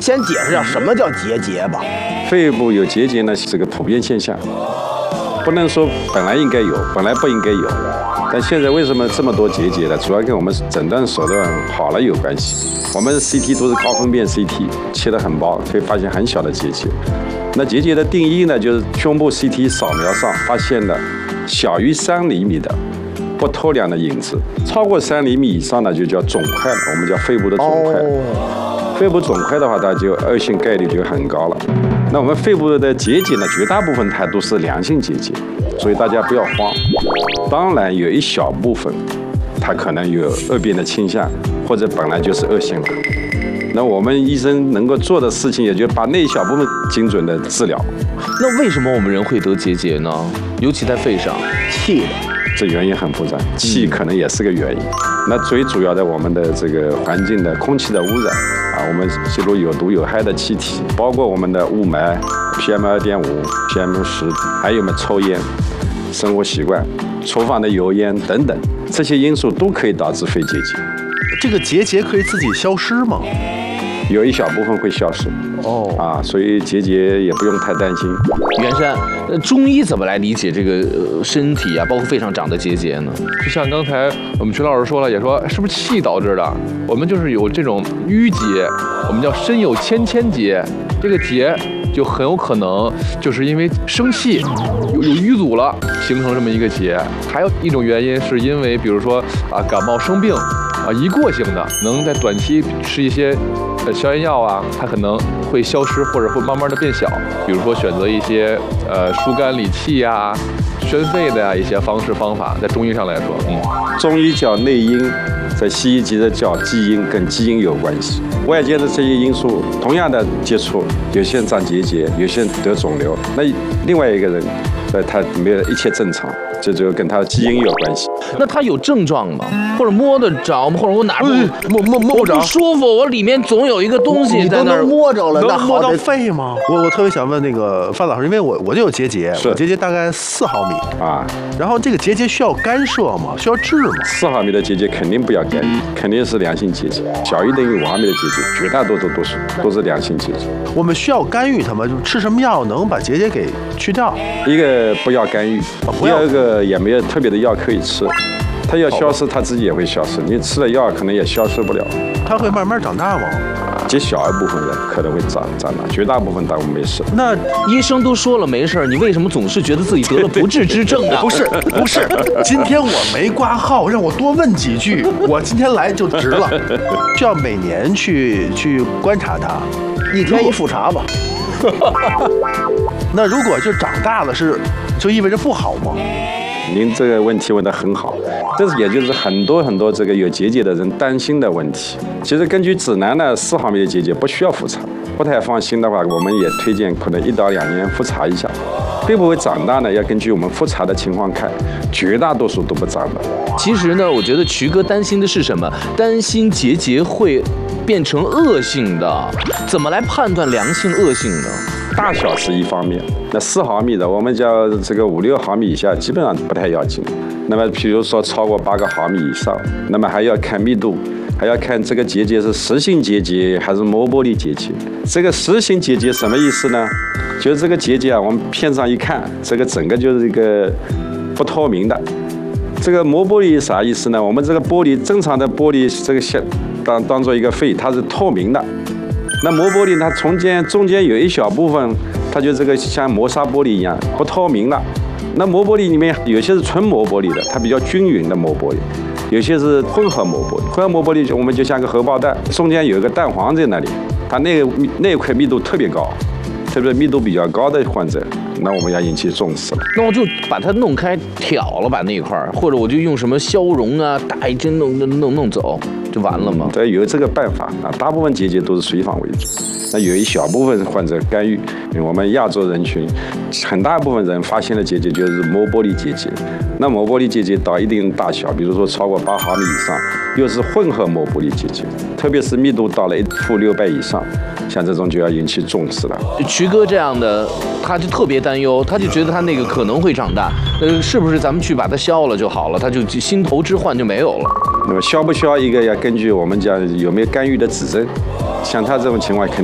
先解释一下什么叫结节吧。 肺部有结节呢是个普遍现象，不能说本来应该有，本来不应该有。但现在为什么这么多结节呢？主要跟我们诊断手段好了有关系。我们 CT 都是高分辨 CT， 切得很薄，可以发现很小的结节。那结节的定义呢，就是胸部 CT 扫描上发现了小于3厘米的不透亮的影子，超过3厘米以上呢，就叫肿块了，我们叫肺部的肿块。肺部肿块的话，它就恶性概率就很高了。那我们肺部的结节呢，绝大部分它都是良性结节，所以大家不要慌。当然有一小部分，它可能有恶变的倾向，或者本来就是恶性的。那我们医生能够做的事情，也就把那一小部分精准的治疗。 那为什么我们人会得结节呢？尤其在肺上， 气的。 这原因很复杂，气可能也是个原因。那最主要的，我们的这个环境的空气的污染啊，我们吸入有毒有害的气体，包括我们的雾霾、PM2.5、PM10，还有我们抽烟、生活习惯、厨房的油烟等等，这些因素都可以导致肺结节。 这个结节可以自己消失吗？ 有一小部分会消失。所以结节也不用太担心。 袁山，中医怎么来理解这个身体啊，包括肺上长的结节呢？ 就像刚才我们徐老师说了，也说是不是气导致的？我们就是有这种淤结，我们叫身有千千结，这个结就很有可能就是因为生气有淤阻了，形成这么一个结。还有一种原因是因为，比如说感冒生病一过性的，能在短期吃一些消炎药啊，它可能会消失或者会慢慢的变小。比如说选择一些疏肝理气呀、宣肺的呀一些方式方法，在中医上来说， 中医叫内因，在西医其实叫基因，跟基因有关系。外界的这些因素同样的接触，有些人长结节，有些人得肿瘤，那另外一个人他没有一切正常，这就跟他的基因有关系。 那他有症状吗？或者摸得着吗？或者我哪摸不着？不舒服，我里面总有一个东西在那儿。 你都能摸着了， 能摸到肺吗？我特别想问那个范老师，因为我就有结节，我结节大概4毫米啊。然后这个结节需要干涉吗？需要治吗 ？4毫米的结节肯定不要干预，肯定是良性结节。小于等于5毫米的结节，绝大多数都是良性结节。 我们需要干预它吗？就吃什么药能把结节给去掉？ 一个不要干预，第二个也没有特别的药可以吃。它要消失，它自己也会消失。你吃了药，可能也消失不了。 它会慢慢长大吗？ 极小一部分人可能会长大，绝大部分当然没事。 那医生都说了没事，你为什么总是觉得自己得了不治之症啊？ 不是，今天我没挂号，让我多问几句，我今天来就值了。就要每年去观察它 ，1天1复查吧。 那如果就长大了就意味着不好吗？ 您这个问题问得很好，这也就是很多这个有结节的人担心的问题。其实根据指南呢，4毫米的结节不需要复查，不太放心的话，我们也推荐可能1到2年复查一下。会不会长大呢？要根据我们复查的情况看，绝大多数都不长的。 其实呢，我觉得渠哥担心的是什么？担心结节会变成恶性的，怎么来判断良性恶性呢？ 大小是一方面，那4毫米的，我们叫这个5、6毫米以下，基本上不太要紧。那么，比如说超过8个毫米以上，那么还要看密度，还要看这个结节是实性结节还是膜玻璃结节。这个实性结节什么意思呢？就是这个结节啊，我们片上一看，这个整个就是一个不透明的。这个膜玻璃啥意思呢？我们这个玻璃正常的玻璃，这个当做一个肺，它是透明的。那膜玻璃它中间有一小部分，它就这个像磨砂玻璃一样不透明了。那膜玻璃里面有些是纯膜玻璃的，它比较均匀的膜玻璃，有些是混合膜玻璃。混合膜玻璃我们就像个荷包蛋，中间有一个蛋黄在那里，它那一块密度特别高，特别密度比较高的患者，那我们要引起重视了。 那我就把它弄开挑了，把那一块，或者我就用什么消融啊，打一针弄走，就完了吗？ 对，有这个办法啊。大部分结节都是随访为主，那有一小部分患者干预。我们亚洲人群，很大部分人发现的结节就是膜玻璃结节。那膜玻璃结节到一定大小，比如说超过8毫米以上，又是混合膜玻璃结节，特别是密度到了1/600以上，像这种就要引起重视了。 渠哥这样的，他就特别担忧，他就觉得他那个可能会长大，是不是咱们去把它消了就好了，他就心头之患就没有了？ 那么消不消，一个要根据我们讲有没有干预的指征，像他这种情况肯定